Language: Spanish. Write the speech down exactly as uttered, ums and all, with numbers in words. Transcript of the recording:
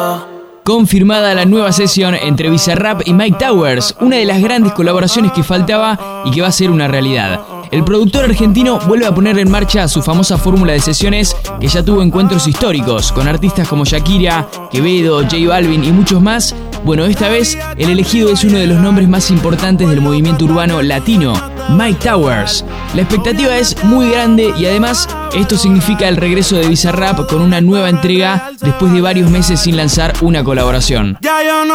Confirmada la nueva sesión entre Bizarrap y Myke Towers, una de las grandes colaboraciones que faltaba y que va a ser una realidad. El productor argentino vuelve a poner en marcha su famosa fórmula de sesiones que ya tuvo encuentros históricos con artistas como Shakira, Quevedo, J Balvin y muchos más. Bueno, esta vez el elegido es uno de los nombres más importantes del movimiento urbano latino, Myke Towers. La expectativa es muy grande y además esto significa el regreso de Bizarrap con una nueva entrega después de varios meses sin lanzar una colaboración.